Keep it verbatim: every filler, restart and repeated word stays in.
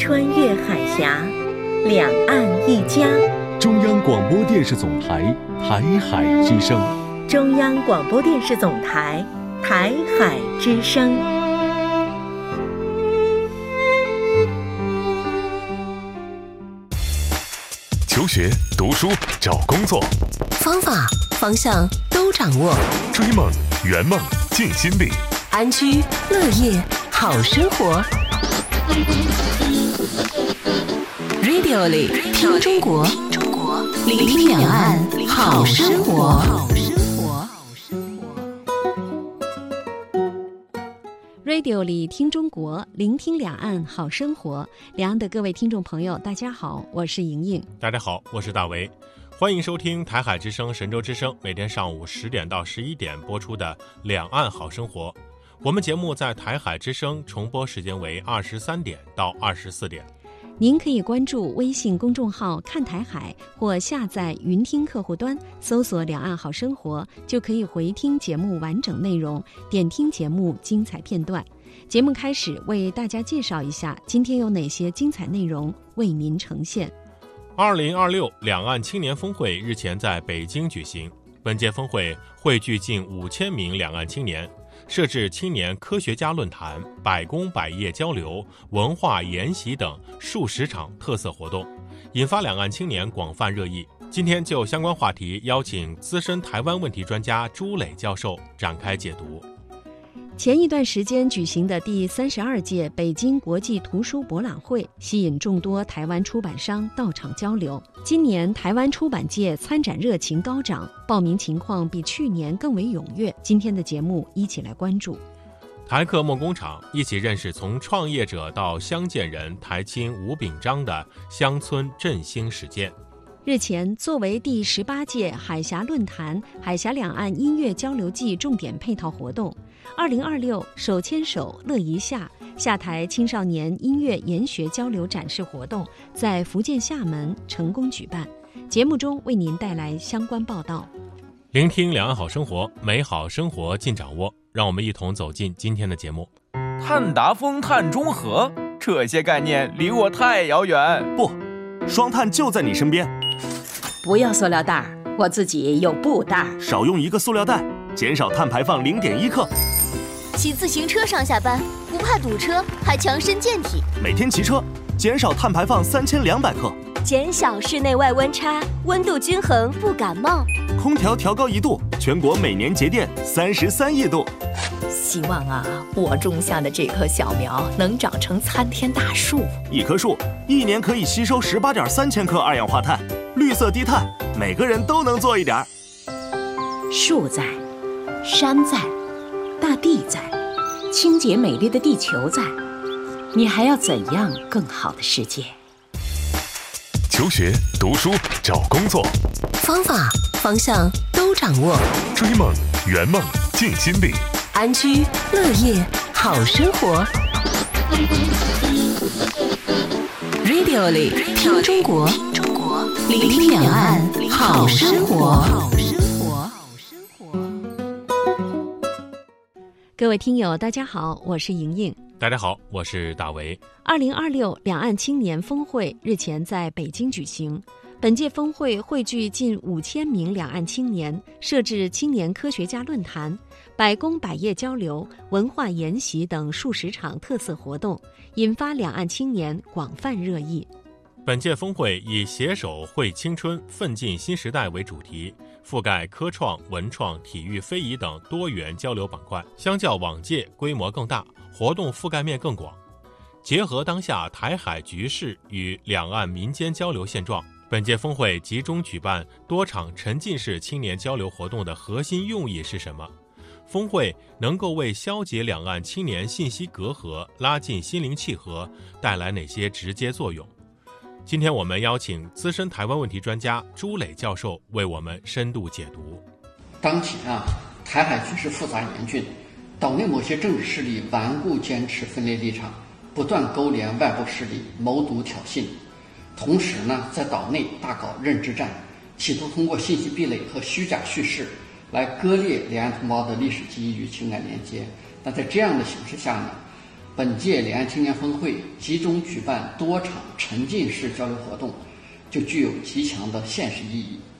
穿越海峡，两岸一家。 中央广播电视总台台海之声。 中央广播电视总台台海之声。 求学、读书、找工作， 方法、方向都掌握。 追梦、圆梦、尽心力， 安居乐业好生活。Radio 里听中国，聆听两岸好生活。 Radio 里听中国，聆听两岸好生活。两岸的各位听众朋友，大家好，我是莹莹。 大家好，我是大为。欢迎收听台海之声、神州之声每天上午十点到十一点播出的《两岸好生活》。我们节目在台海之声重播时间为二十三点到二十四点。 您可以关注微信公众号看台海，或下载云听客户端，搜索两岸好生活，就可以回听节目完整内容，点听节目精彩片段。节目开始，为大家介绍一下今天有哪些精彩内容为您呈现。 二零二六两岸青年峰会日前在北京举行，本届峰会汇聚近五千名两岸青年，设置青年科学家论坛、百工百业交流、文化研习等数十场特色活动，引发两岸青年广泛热议。今天就相关话题邀请资深台湾问题专家朱磊教授展开解读。 前一段时间举行的第三十二届北京国际图书博览会吸引众多台湾出版商到场交流。今年台湾出版界参展热情高涨，报名情况比去年更为踊跃。今天的节目一起来关注。 台客梦工厂一起认识从创业者到乡建人台青吴炳章的乡村振兴实践。 日前，作为第十八届海峡论坛、海峡两岸音乐交流季重点配套活动，二零二六手牵手乐一下下台青少年音乐研学交流展示活动在福建厦门成功举办。节目中为您带来相关报道。 聆听两岸好生活，美好生活尽掌握。让我们一同走进今天的节目。 碳达峰、碳中和，这些概念离我太遥远。 不，双碳就在你身边。 不要塑料袋，我自己有布袋。 少用一个塑料袋，减少碳排放零点一克。 骑自行车上下班，不怕堵车，还强身健体。 每天骑车，减少碳排放三千两百克。 减小室内外温差，温度均衡不感冒。 空调调高一度，全国每年节电三十三亿度。 希望啊，我种下的这棵小苗能长成参天大树。 一棵树一年可以吸收十八点三千克二氧化碳，绿色低碳，每个人都能做一点。 树在，山在，大地在，清洁美丽的地球在，你还要怎样更好的世界？ 求学、读书、找工作， 方法、方向都掌握。 追梦、圆梦、尽心力， 安居乐业好生活。Radio 里听中国，聆听两岸好生活。 各位听友大家好，我是莹莹。 大家好，我是大为。 二零二六两岸青年峰会日前在北京举行。本届峰会汇聚近五千名两岸青年，设置青年科学家论坛、百工百业交流、文化研习等数十场特色活动，引发两岸青年广泛热议。 本届峰会以携手绘青春、奋进新时代为主题，覆盖科创、文创、体育、非遗等多元交流板块，相较往届规模更大，活动覆盖面更广。结合当下台海局势与两岸民间交流现状，本届峰会集中举办多场沉浸式青年交流活动的核心用意是什么？峰会能够为消解两岸青年信息隔阂、拉近心灵契合带来哪些直接作用？今天我们邀请资深台湾问题专家朱磊教授为我们深度解读。 当前啊，台海局势复杂严峻，岛内某些政治势力顽固坚持分裂立场，不断勾连外部势力，谋独挑衅。同时呢，在岛内大搞认知战，企图通过信息壁垒和虚假叙事来割裂两岸同胞的历史记忆与情感连接。那在这样的形势下呢， 本届两岸青年峰会集中举办多场沉浸式交流活动，就具有极强的现实意义。